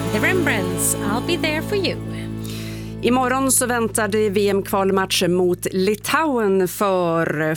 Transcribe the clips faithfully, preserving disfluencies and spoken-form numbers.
The Rembrandts, I'll be there for you. Imorgon så väntar det V M-kvalmatch mot Litauen för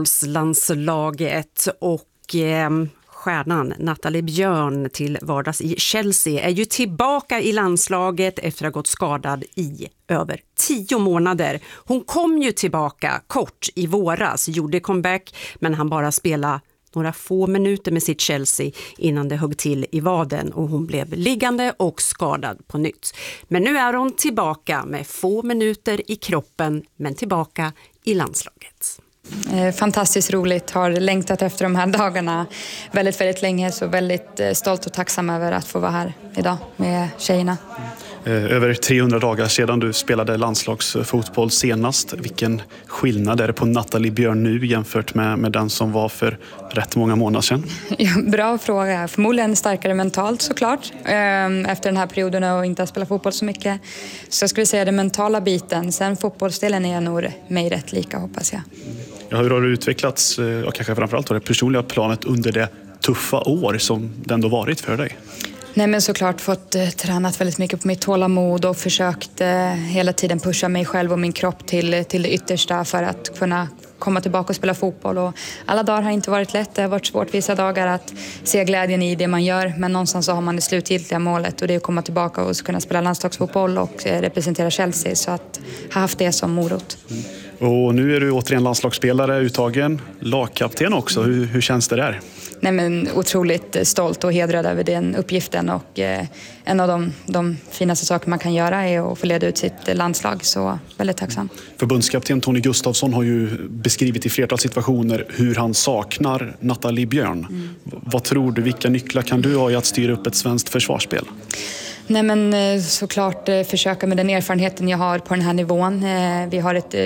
fotbollslandslaget och eh, stjärnan Nathalie Björn till vardags i Chelsea är ju tillbaka i landslaget efter att ha gått skadad i över tio månader. Hon kom ju tillbaka kort i våras, gjorde comeback, men han bara spelade några få minuter med sitt Chelsea innan det högg till i vaden och hon blev liggande och skadad på nytt. Men nu är hon tillbaka med få minuter i kroppen, men tillbaka i landslaget. Fantastiskt roligt, har längtat efter de här dagarna väldigt, väldigt länge, så väldigt stolt och tacksam över att få vara här idag med tjejerna. Över trehundra dagar sedan du spelade landslagsfotboll senast. Vilken skillnad är det på Nathalie Björn nu jämfört med, med den som var för rätt många månader sedan? Ja, bra fråga. Förmodligen starkare mentalt såklart. Efter den här perioden och inte att spela fotboll så mycket. Så jag skulle säga den mentala biten. Sen fotbollsdelen är jag nog mig rätt lika, hoppas jag. Ja, hur har du utvecklats, och kanske framförallt på det personliga planet under det tuffa år som det ändå varit för dig? Nej, men såklart fått eh, tränat väldigt mycket på mitt tålamod och försökt eh, hela tiden pusha mig själv och min kropp till, till det yttersta för att kunna komma tillbaka och spela fotboll. Och alla dagar har inte varit lätt, det har varit svårt vissa dagar att se glädjen i det man gör, men någonstans så har man det slutgiltiga målet och det är att komma tillbaka och kunna spela landslagsfotboll och eh, representera Chelsea, så att ha haft det som morot. Mm. Och nu är du återigen landslagsspelare, uttagen lagkapten också. Hur, hur känns det där? Nej, men otroligt stolt och hedrad över den uppgiften, och eh, en av de, de finaste saker man kan göra är att få leda ut sitt landslag, så väldigt tacksam. Förbundskapten Tony Gustafsson har ju beskrivit i flertal situationer hur han saknar Nathalie Björn. Mm. Vad tror du, vilka nycklar kan du ha i att styra upp ett svenskt försvarsspel? Nej, men såklart försöka med den erfarenheten jag har på den här nivån. Vi har ett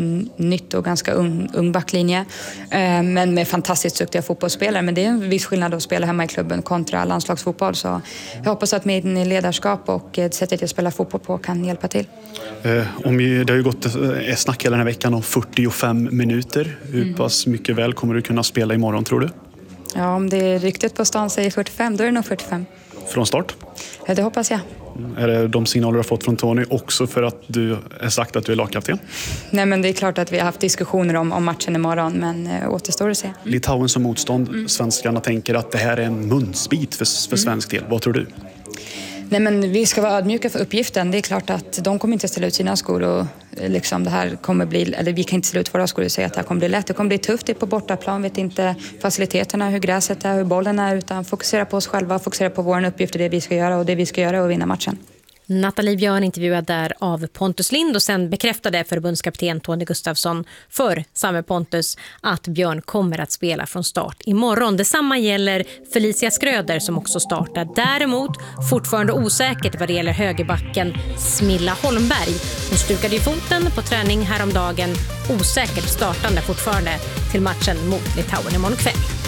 nytt och ganska ung, ung backlinje, men med fantastiskt duktiga fotbollsspelare. Men det är en viss skillnad att spela hemma i klubben kontra landslagsfotboll. Så jag hoppas att min ledarskap och sättet jag spelar fotboll på kan hjälpa till. Om det har ju gått ett snack hela den här veckan om fyrtiofem minuter. Hur mm. pass mycket väl kommer du kunna spela imorgon, tror du? Ja, om det är riktigt på stan säger fyrtiofem, då är det nog fyrtiofem. Från start? Ja, det hoppas jag. Är det de signaler du har fått från Tony också för att du har sagt att du är lagkapten? Nej, men det är klart att vi har haft diskussioner om, om matchen imorgon, men äh, återstår att se. Mm. Litauen som motstånd, mm. svenskarna tänker att det här är en munsbit för, för svensk del. Vad tror du? Nej, men vi ska vara ödmjuka för uppgiften. Det är klart att de kommer inte ställa ut sina skor och liksom det här kommer bli, eller vi kan inte ställa ut våra skor och säga att det här kommer bli lätt. Det kommer bli tufft, det är på bortaplan, vet inte faciliteterna, hur gräset är, hur bollen är, utan fokusera på oss själva, fokusera på vår uppgift och det vi ska göra, och det vi ska göra är att vinna matchen. Nathalie Björn intervjuad där av Pontus Lind, och sen bekräftade förbundskapten Tony Gustafsson för samme Pontus att Björn kommer att spela från start imorgon. Detsamma gäller Felicia Skröder som också startar. Däremot fortfarande osäkert vad det gäller högerbacken Smilla Holmberg. Hon stukade i foten på träning häromdagen, osäkert startande fortfarande till matchen mot Litauen imorgon kväll.